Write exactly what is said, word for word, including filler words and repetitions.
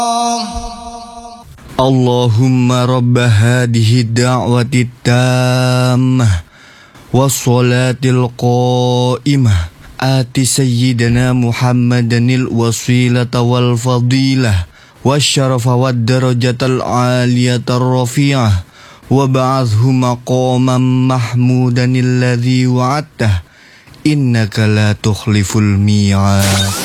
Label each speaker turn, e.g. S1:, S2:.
S1: Allahumma rabba hadhihi da'wati tammah wassalatil qa'imah ati sayyidina Muhammadanil wasilata wal fadilah wasyarafa wad darajatal aliyatar rafi'ah wa ba'athu maqaman mahmudanil ladzi wa'adtah innaka la tukhliful mi'ad.